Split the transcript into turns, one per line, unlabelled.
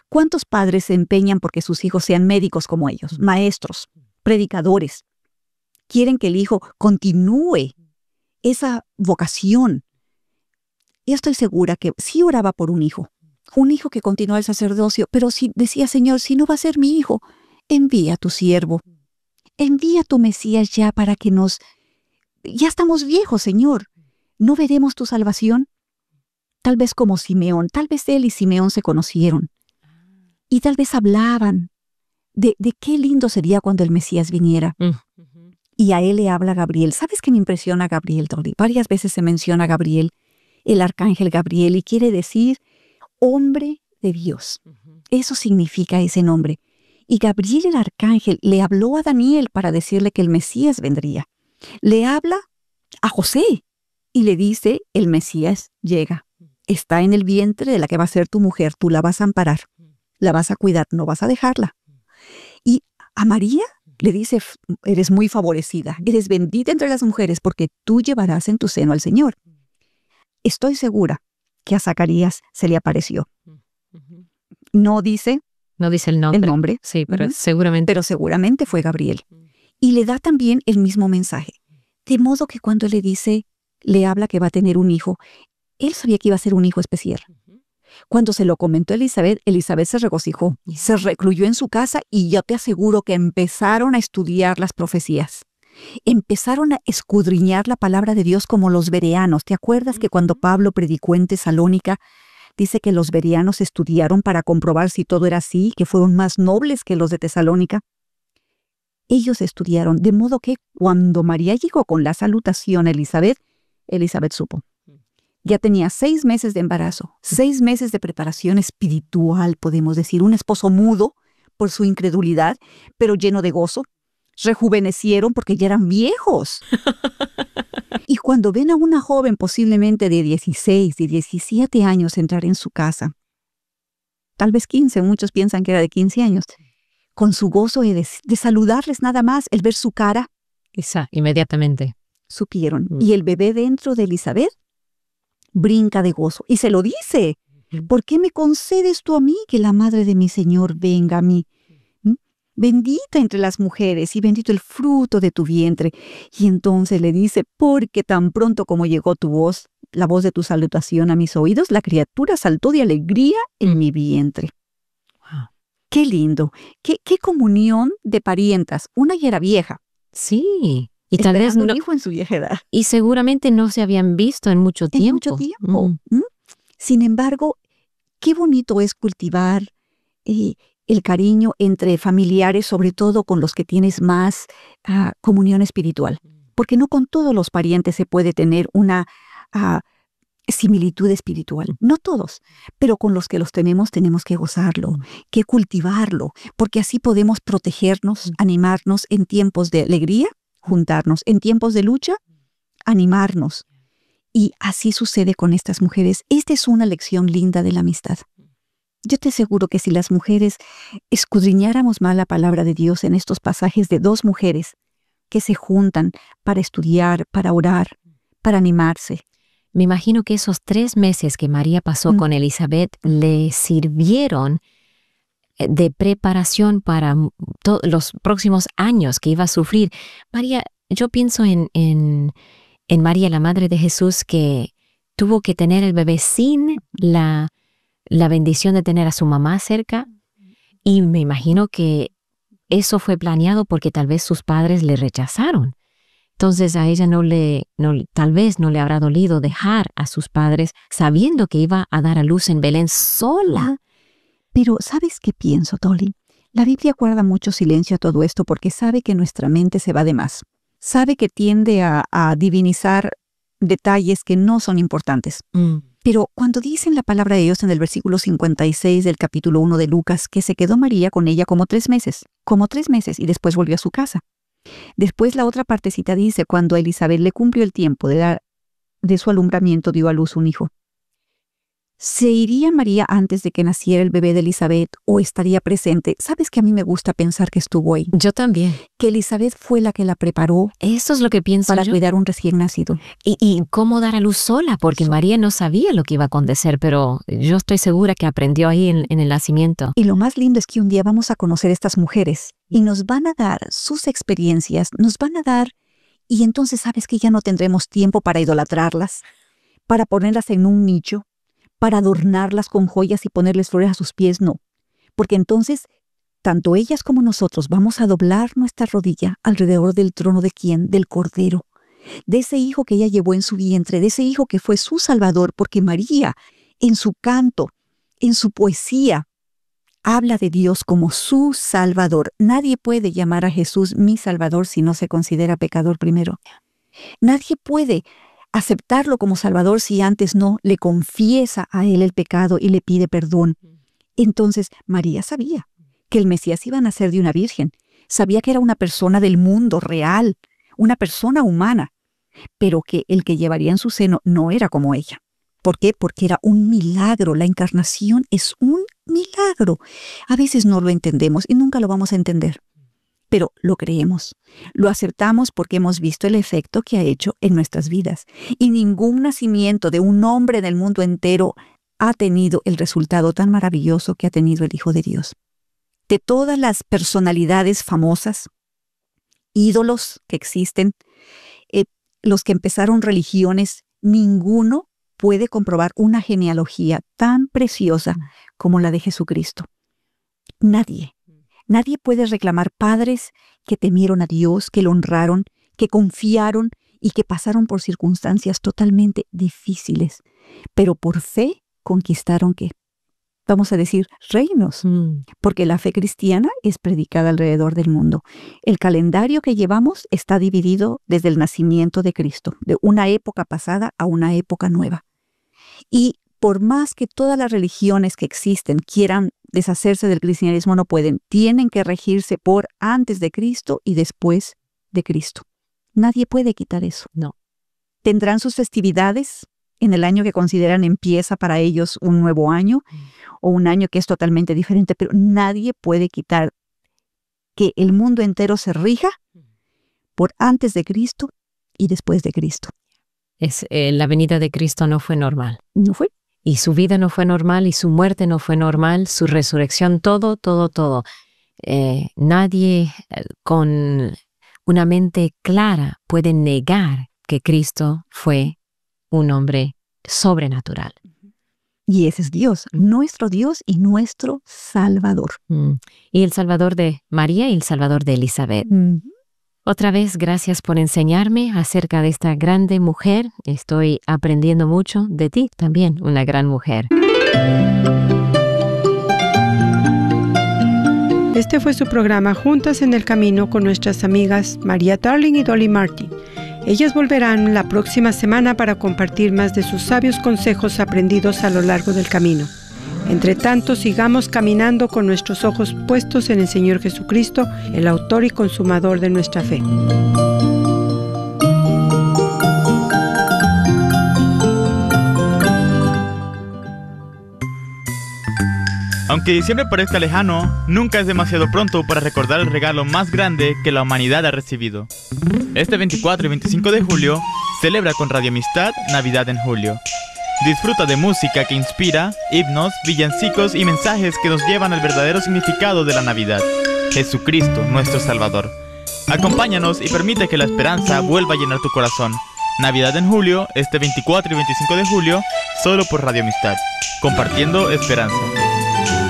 ¿Cuántos padres se empeñan porque sus hijos sean médicos como ellos, maestros, predicadores? Quieren que el hijo continúe esa vocación. Yo estoy segura que sí oraba por un hijo que continúa el sacerdocio, pero si decía, Señor, si no va a ser mi hijo, envía a tu siervo, envía a tu Mesías ya para que ya estamos viejos, Señor, ¿no veremos tu salvación? Tal vez como Simeón, tal vez él y Simeón se conocieron, y tal vez hablaban de qué lindo sería cuando el Mesías viniera. Y a él le habla Gabriel. ¿Sabes qué me impresiona Gabriel, Dolly? Varias veces se menciona a Gabriel, el arcángel Gabriel, y quiere decir hombre de Dios. Eso significa ese nombre. Y Gabriel el arcángel le habló a Daniel para decirle que el Mesías vendría. Le habla a José y le dice, el Mesías llega. Está en el vientre de la que va a ser tu mujer. Tú la vas a amparar, la vas a cuidar, no vas a dejarla. Y a María le dice, eres muy favorecida, eres bendita entre las mujeres porque tú llevarás en tu seno al Señor. Estoy segura que a Zacarías se le apareció. No dice
el nombre. Sí, pero
seguramente fue Gabriel. Y le da también el mismo mensaje. De modo que cuando le habla que va a tener un hijo, él sabía que iba a ser un hijo especial. Cuando se lo comentó a Elizabeth se regocijó, se recluyó en su casa y yo te aseguro que empezaron a estudiar las profecías. Empezaron a escudriñar la palabra de Dios como los bereanos. ¿Te acuerdas que cuando Pablo predicó en Tesalónica, dice que los bereanos estudiaron para comprobar si todo era así, que fueron más nobles que los de Tesalónica? Ellos estudiaron, de modo que cuando María llegó con la salutación a Elizabeth supo. Ya tenía 6 meses de embarazo, 6 meses de preparación espiritual, podemos decir, un esposo mudo por su incredulidad, pero lleno de gozo. Rejuvenecieron porque ya eran viejos. Y cuando ven a una joven posiblemente de 16, de 17 años entrar en su casa, tal vez 15, muchos piensan que era de 15 años, con su gozo de saludarles nada más, el ver su cara,
inmediatamente
supieron. Y el bebé dentro de Elizabeth brinca de gozo y se lo dice. ¿Por qué me concedes tú a mí que la madre de mi Señor venga a mí? Bendita entre las mujeres y bendito el fruto de tu vientre. Y entonces le dice, porque tan pronto como llegó tu voz, la voz de tu salutación a mis oídos, la criatura saltó de alegría en mi vientre.
Wow.
Qué lindo, qué comunión de parientas. Una ya era vieja.
Sí. Y tal vez no,
hijo en su vieja edad.
Y seguramente no se habían visto en mucho tiempo.
Sin embargo, qué bonito es cultivar el cariño entre familiares, sobre todo con los que tienes más comunión espiritual. Porque no con todos los parientes se puede tener una similitud espiritual. No todos, pero con los que los tenemos que gozarlo, que cultivarlo, porque así podemos protegernos, animarnos en tiempos de alegría, juntarnos, en tiempos de lucha, animarnos. Y así sucede con estas mujeres. Esta es una lección linda de la amistad. Yo te aseguro que si las mujeres escudriñáramos más la palabra de Dios en estos pasajes de 2 mujeres que se juntan para estudiar, para orar, para animarse.
Me imagino que esos 3 meses que María pasó con Elizabeth le sirvieron de preparación para los próximos años que iba a sufrir. María, yo pienso en María, la madre de Jesús, que tuvo que tener el bebé sin la bendición de tener a su mamá cerca, y me imagino que eso fue planeado porque tal vez sus padres le rechazaron. Entonces a ella tal vez no le habrá dolido dejar a sus padres sabiendo que iba a dar a luz en Belén sola.
Pero ¿sabes qué pienso, Dolly? La Biblia guarda mucho silencio a todo esto porque sabe que nuestra mente se va de más. Sabe que tiende a divinizar detalles que no son importantes. Pero cuando dice en la palabra de Dios en el versículo 56 del capítulo 1 de Lucas que se quedó María con ella como 3 meses, y después volvió a su casa. Después la otra partecita dice, cuando a Elizabeth le cumplió el tiempo de su alumbramiento, dio a luz un hijo. ¿Se iría María antes de que naciera el bebé de Elizabeth o estaría presente? ¿Sabes que a mí me gusta pensar que estuvo ahí?
Yo también.
Que Elizabeth fue la que la preparó
Eso es lo que pienso
para
yo.
cuidar un recién nacido.
Y cómo dar a luz sola, porque María no sabía lo que iba a acontecer, pero yo estoy segura que aprendió ahí en el nacimiento.
Y lo más lindo es que un día vamos a conocer a estas mujeres y nos van a dar sus experiencias, nos van a dar, y entonces sabes que ya no tendremos tiempo para idolatrarlas, para ponerlas en un nicho, para adornarlas con joyas y ponerles flores a sus pies, no. Porque entonces, tanto ellas como nosotros vamos a doblar nuestra rodilla alrededor del trono de ¿quién? Del Cordero, de ese hijo que ella llevó en su vientre, de ese hijo que fue su Salvador, porque María, en su canto, en su poesía, habla de Dios como su Salvador. Nadie puede llamar a Jesús mi Salvador si no se considera pecador primero. Nadie puede aceptarlo como Salvador si antes no le confiesa a él el pecado y le pide perdón. Entonces, María sabía que el Mesías iba a nacer de una virgen. Sabía que era una persona del mundo real, una persona humana, pero que el que llevaría en su seno no era como ella. ¿Por qué? Porque era un milagro. La encarnación es un milagro. A veces no lo entendemos y nunca lo vamos a entender. Pero lo creemos, lo aceptamos porque hemos visto el efecto que ha hecho en nuestras vidas. Y ningún nacimiento de un hombre en el mundo entero ha tenido el resultado tan maravilloso que ha tenido el Hijo de Dios. De todas las personalidades famosas, ídolos que existen, los que empezaron religiones, ninguno puede comprobar una genealogía tan preciosa como la de Jesucristo. Nadie. Nadie puede reclamar padres que temieron a Dios, que lo honraron, que confiaron y que pasaron por circunstancias totalmente difíciles, pero por fe conquistaron, ¿qué? Vamos a decir, reinos, porque la fe cristiana es predicada alrededor del mundo. El calendario que llevamos está dividido desde el nacimiento de Cristo, de una época pasada a una época nueva. Y por más que todas las religiones que existen quieran deshacerse del cristianismo, no pueden. Tienen que regirse por antes de Cristo y después de Cristo. Nadie puede quitar eso.
No.
Tendrán sus festividades en el año que consideran empieza para ellos un nuevo año o un año que es totalmente diferente, pero nadie puede quitar que el mundo entero se rija por antes de Cristo y después de Cristo.
La venida de Cristo no fue normal.
¿No fue?
Y su vida no fue normal, y su muerte no fue normal, su resurrección, todo. Nadie con una mente clara puede negar que Cristo fue un hombre sobrenatural.
Y ese es Dios, nuestro Dios y nuestro Salvador.
Y el Salvador de María y el Salvador de Elizabeth. Otra vez, gracias por enseñarme acerca de esta grande mujer. Estoy aprendiendo mucho de ti también, una gran mujer.
Este fue su programa Juntas en el Camino con nuestras amigas María Darling y Dolly Martin. Ellas volverán la próxima semana para compartir más de sus sabios consejos aprendidos a lo largo del camino. Entre tanto, sigamos caminando con nuestros ojos puestos en el Señor Jesucristo, el autor y consumador de nuestra fe.
Aunque diciembre parezca lejano, nunca es demasiado pronto para recordar el regalo más grande que la humanidad ha recibido. Este 24 y 25 de julio, celebra con Radio Amistad Navidad en Julio. Disfruta de música que inspira, himnos, villancicos y mensajes que nos llevan al verdadero significado de la Navidad: Jesucristo, nuestro Salvador. Acompáñanos y permite que la esperanza vuelva a llenar tu corazón. Navidad en Julio, este 24 y 25 de julio, solo por Radio Amistad. Compartiendo esperanza.